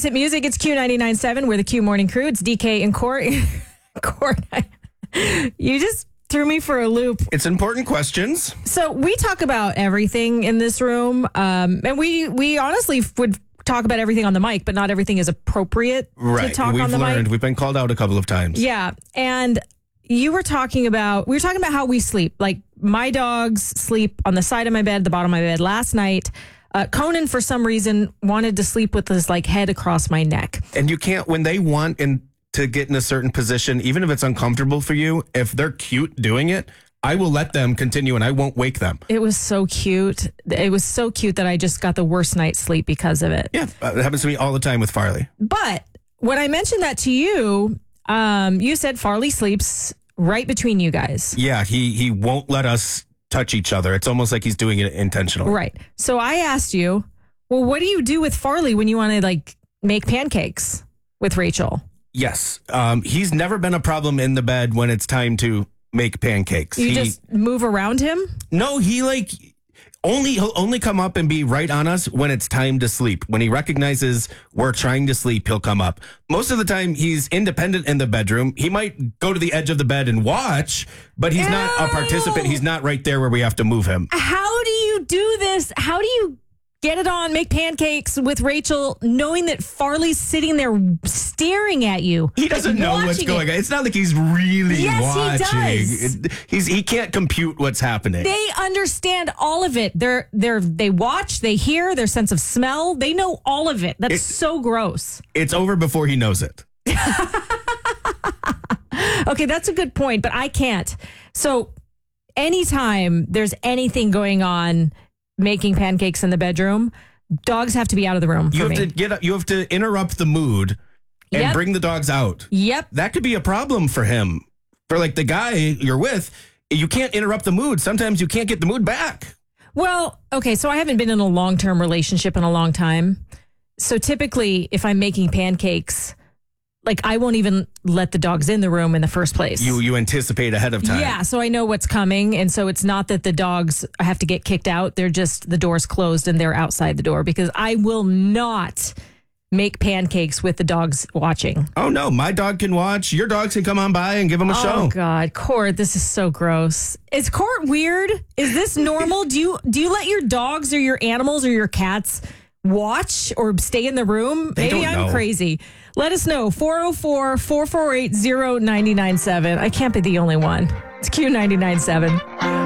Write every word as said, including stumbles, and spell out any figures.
Florida's hit music. It's Q ninety-nine point seven. We're the Q Morning Crew. It's D K and Court. Court, you just threw me for a loop. It's important questions. So we talk about everything in this room. Um, and we, we honestly would talk about everything on the mic, but not everything is appropriate right. to talk We've on the learned. mic. We've been called out a couple of times. Yeah. And you were talking about, we were talking about how we sleep. Like my dogs sleep on the side of my bed, the bottom of my bed. Last night, uh, Conan, for some reason, wanted to sleep with his like head across my neck. And you can't, when they want in, to get in a certain position, even if it's uncomfortable for you, if they're cute doing it, I will let them continue and I won't wake them. It was so cute. It was so cute that I just got the worst night's sleep because of it. Yeah, uh, it happens to me all the time with Farley. But when I mentioned that to you, um, you said Farley sleeps right between you guys. Yeah, he he won't let us touch each other. It's almost like he's doing it intentionally. Right. So I asked you, well, what do you do with Farley when you want to like make pancakes with Rachel? Yes. Um, he's never been a problem in the bed when it's time to make pancakes. You he, just move around him? No, he like only he'll only come up and be right on us when it's time to sleep. When he recognizes we're trying to sleep, he'll come up. Most of the time he's independent in the bedroom. He might go to the edge of the bed and watch, but he's Ew. not a participant. He's not right there where we have to move him. How do you do this? How do you get it on, make pancakes with Rachel, knowing that Farley's sitting there staring at you? He doesn't like, know what's going it. on. It's not like he's really yes, watching. He does. It, he's he can't compute what's happening. They understand all of it. They're they're they watch, they hear, their sense of smell. They know all of it. That's it, so gross. It's over before he knows it. Okay, that's a good point, but I can't. So anytime there's anything going on, making pancakes in the bedroom, dogs have to be out of the room for You have me. to get up, you have to interrupt the mood and Yep. bring the dogs out. Yep. That could be a problem for him. For like the guy you're with, you can't interrupt the mood. Sometimes you can't get the mood back. Well, okay, so I haven't been in a long-term relationship in a long time. So typically, if I'm making pancakes, like I won't even let the dogs in the room in the first place. You you anticipate ahead of time. Yeah, so I know what's coming. And so it's not that the dogs have to get kicked out. They're just, the door's closed and they're outside the door because I will not make pancakes with the dogs watching. Oh, no, my dog can watch. Your dogs can come on by and give him a Oh, show. God. Court, this is so gross. Is Court weird? Is this normal? do you do you let your dogs or your animals or your cats watch or stay in the room? They Maybe don't I'm know. crazy. Let us know. four oh four, four four eight, oh nine nine seven. I can't be the only one. It's Q ninety-nine point seven.